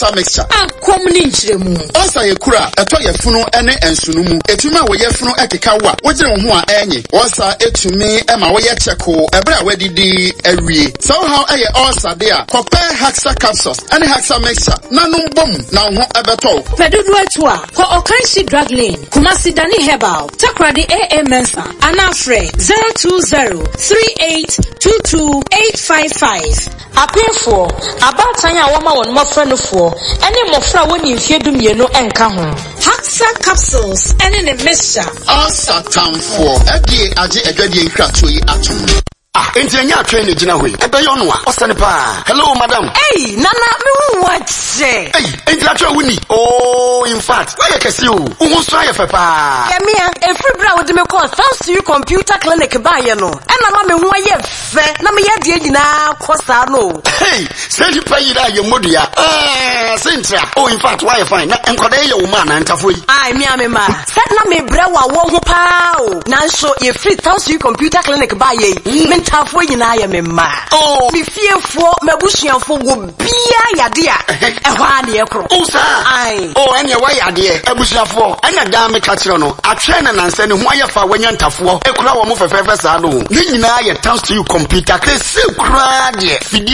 Haxa mixture. Akomni nchiremu. Osa yekura eto yefunu ene ensunumu. Etumi a woyefunu ekeka wa. Wojire ho a enyi. Osa etumi ema woye cheko ebre a wedidi ewie. Somehow eye osa dia. Kope Haxa capsules ene Haxa mixture. Nanum bom na ho ebeto. Pedudu etua. Ko Okanshi Drug Lane. Kumasi Dani Herbal. Takradi AA Mensa. Anafre 020382285. Apefo abatanya woma won mofra no fo ene mofra woni mfiedu mienu enka ho Haxa capsules ene ne mixture Osa tamfo edi age edwadie nkrato yi atom. Enti anya atwe ne gina hoi. Ebe yo no a osane pa. Hello madam. Hey, nana me wache. Hey, enti atwe wuni. Oh, in fact, why kesi o? Wo so aye fepa. Yemia, every bra wo de me call thanks to you computer clinic ba ye no. Ena ma me ho aye fe. Na me ye de nyina kosa no. Hey, say you pay that your modua. Sintra. Oh, in fact, why fine. Na enkwada ye wo ma na ntafo yi. Ai me amema. Set na me bra wa wo ho pa o. Na so ye free thanks to you computer clinic ba ye. Tafo nyina ya memma. Oh, mi fiefo mabusuafo go bia yade a ehwa na ekro. Oh sir. Ai. Oh, anya wa yade abusuafo. Anya da me ka kire no. Atwe na nanse ne ho ayefa wanya ntafo. Ekura wo mo fefefe sa no. Ni nyina ya thanks to you computer. Kesi kura de.